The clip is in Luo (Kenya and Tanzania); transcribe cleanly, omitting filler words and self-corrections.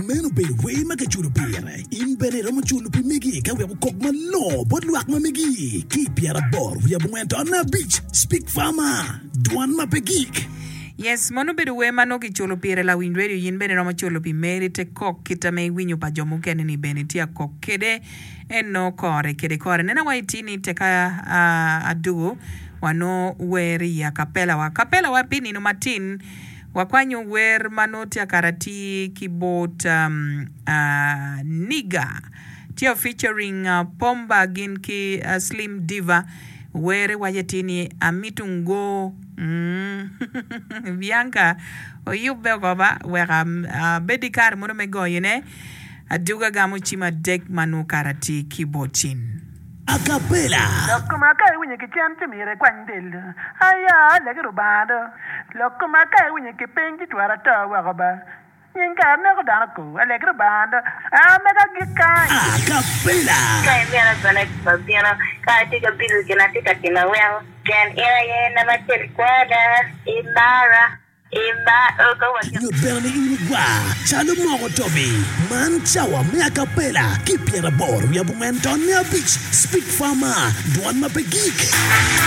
Meno be we makachuru pire. In bene romo chulu pi migi ka we kok malo bod luak ma migi. Ki piara bor we went on a beach. Speak farmer. Duan ma pegik. Yes, mono bedo we mano ki cholo pire la win radio yin bene romo cholo pi meri te kok kita me winyo pa jomo kene ni bene tia kok kede eno kore nena waitini te ka adugo wano weri ya kapela wa pini no matin wakwanyo wer mano tia karati kibot niga tia featuring Pomba ginki Slim Diva were wayetini amitungo Bianca oyube goba wera bedikar mono megoyene aduga gamuchima dek manu karati kibotin Acapella. Lokomaka winye kichante mire kwandel. Aya legero bado. Lokomaka winye kipengi twara tawa goba. Yinka nego danako alegero bando. Mega gikai. Acapella. Kai miana connect babiana. Kai tika bidu kinatika kina well. Can area never tell quada. Imara. You're burning in Chalo Mogo Toby. Man Chawa, me acapella. Keep your board. We have went on your beach. Speak farmer. Duan ma pegik.